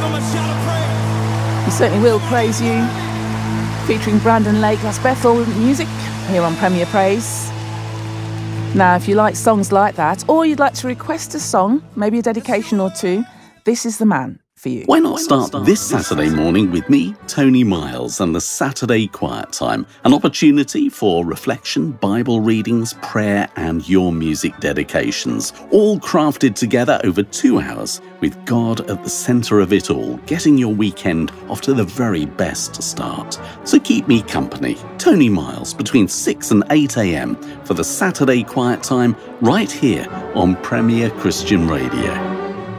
We certainly will praise you. Featuring Brandon Lake, that's Bethel Music here on Premier Praise. Now, if you like songs like that, or you'd like to request a song, maybe a dedication or two, this is the man for you. Why not start this Saturday morning with me, Tony Miles, and the Saturday Quiet Time, an opportunity for reflection, Bible readings, prayer, and your music dedications, all crafted together over 2 hours, with God at the centre of it all, getting your weekend off to the very best start. So keep me company, Tony Miles, between 6 and 8 a.m. for the Saturday Quiet Time, right here on Premier Christian Radio.